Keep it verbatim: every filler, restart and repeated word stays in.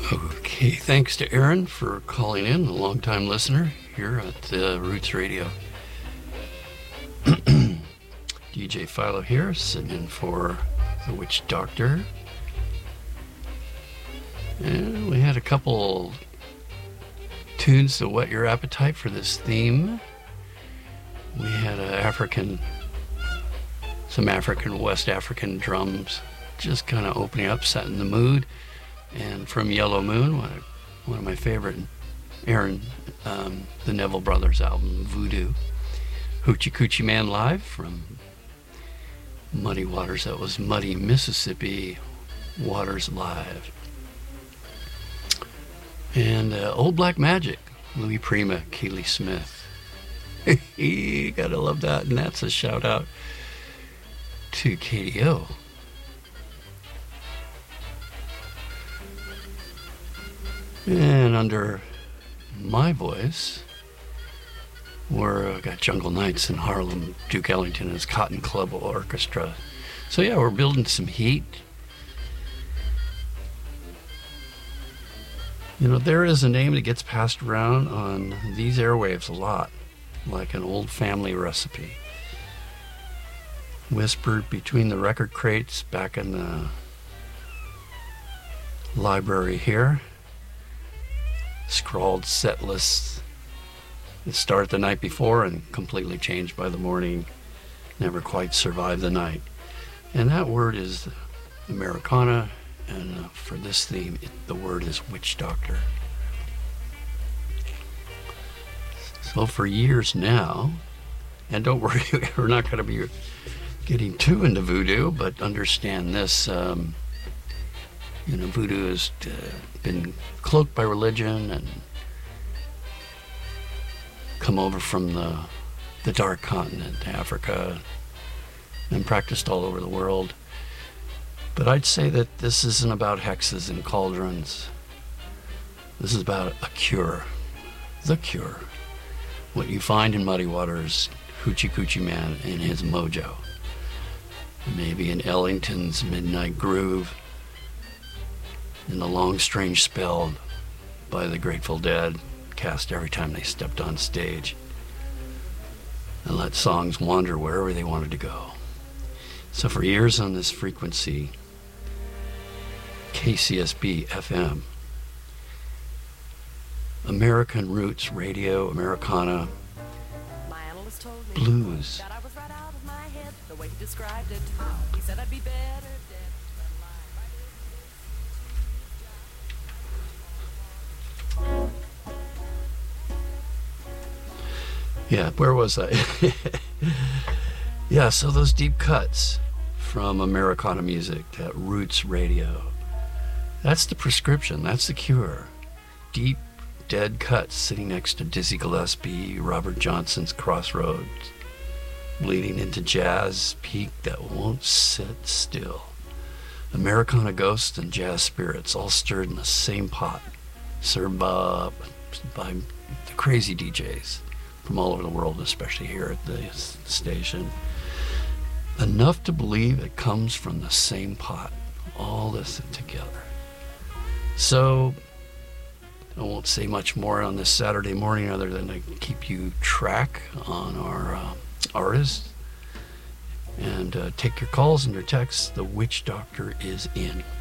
Okay, thanks to Aaron for calling in, a long-time listener here at uh, Roots Radio. D J Philo here, sitting in for the Witch Doctor. And we had a couple tunes to whet your appetite for this theme. We had a African, some African, West African drums, just kind of opening up, setting the mood. And from Yellow Moon, one of, one of my favorite, Aaron, um, the Neville Brothers album, Voodoo. Hoochie Coochie Man Live from Muddy Waters. That was Muddy Mississippi Waters Live. And uh, Old Black Magic, Louis Prima, Keely Smith. You gotta love that. And that's a shout out to K D O. And under my voice, we're uh, got Jungle Knights in Harlem, Duke Ellington and his Cotton Club Orchestra. So yeah, we're building some heat. You know, there is a name that gets passed around on these airwaves a lot, like an old family recipe. Whispered between the record crates back in the library here. Scrawled set lists that start the night before and completely changed by the morning, never quite survive the night. And that word is Americana, and uh, for this theme, it, the word is witch doctor. So for years now, and don't worry, we're not going to be getting too into voodoo, but understand this. Um, You know, voodoo has uh, been cloaked by religion and come over from the the dark continent, Africa, and practiced all over the world. But I'd say that this isn't about hexes and cauldrons. This is about a cure, the cure. What you find in Muddy Waters, Hoochie Coochie Man and his mojo. Maybe in Ellington's Midnight Groove. In the long, strange spell by the Grateful Dead, cast every time they stepped on stage, and let songs wander wherever they wanted to go. So for years on this frequency, K C S B F M, American Roots Radio, Americana, My analyst told me blues. that I was right out of my head, the way he described it. He said I'd be better dead than alive. Yeah, where was I? Yeah, so those deep cuts from Americana music, that Roots Radio, that's the prescription, that's the cure. Deep, dead cuts sitting next to Dizzy Gillespie, Robert Johnson's Crossroads, bleeding into jazz peak that won't sit still. Americana ghosts and jazz spirits all stirred in the same pot, served by, by the crazy D Js from all over the world, especially here at the station. Enough to believe it comes from the same pot, all this together. So I won't say much more on this Saturday morning other than to keep you track on our uh, artists and uh, take your calls and your texts. The Witch Doctor is in.